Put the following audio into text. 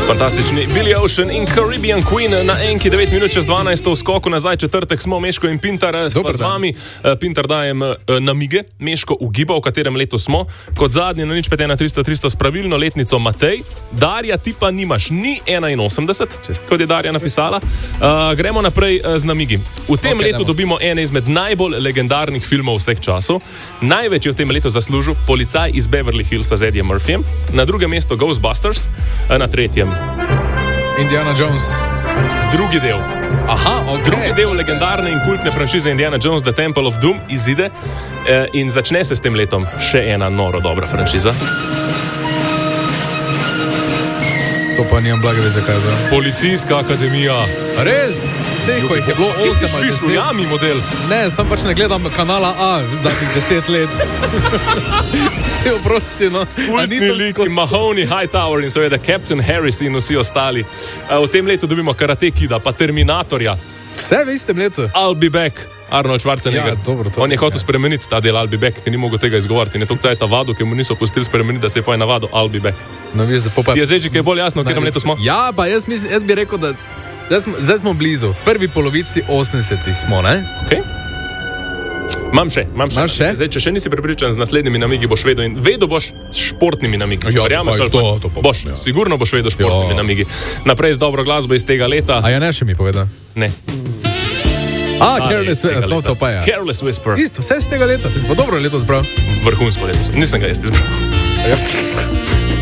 Fantastični Billy Ocean in Caribbean Queen na enki 9 minut čez 12 v skoku nazaj, četrtek smo Meško in Pintar s vami. Pintar dajem namige, Meško ugiba, v katerem letu smo. Kot zadnji na 051 300 s pravilno letnico Matej. Darja ti pa nimaš, ni 81, kot je Darja napisala. Gremo naprej z namigi. V tem letu dobimo ene izmed najbolj legendarnih filmov vseh časov. Največ je v tem letu zaslužil Policaj iz Beverly Hillsa z Eddie Murphyjem. Na drugem mestu Ghostbusters, na tretjem Indiana Jones. Drugi del. Drugi del legendarne in kultne franšize Indiana Jones, The Temple of Doom izide in začne se s tem letom še ena noro dobra franšiza. To pa nimam blage veze, kaj je. Policijska akademija. Res? Ko jih je bilo 8 ali 10. Jami model. Ne, sam pač ne gledam kanala A zadnjih 10 let. Se oprosti, no. Kultni lik, Mahoney, Hightower in seveda Captain Harris in vsi ostali. V tem letu dobimo Karate Kida, pa Terminatorja. Vse v istem letu? I'll be back. Arnold Schwarzenegger. Ja, dobro, on je hotel spremeniti ta del I'll be back, ker ni mogel tega izgovoriti. In je to cajta vado, ki mu niso pustili spremeniti, da se je poje navado I'll be back. No, viš, je zdaj že kaj bolj jasno, v katerem letu smo? Ja, pa jaz bi rekel, da zdaj smo blizu. Prvi polovici 80-ih smo, ne? Okay. Imam še? Zdaj, če še nisi prepričan z naslednjimi namigi, boš vedel in vedel boš s športnimi namigi. Ja, to boš, ja. Sigurno boš vedel s športnimi namigi. Naprej z dobro glasbo iz tega leta. A ja, ne še mi poveda? Ne. Careless Whisper, no to pa je. Careless Whisper. Isto, vse z tega leta, ti si pa dobro leto zbral. Vrhunsko leto, nisem ga jaz izbral.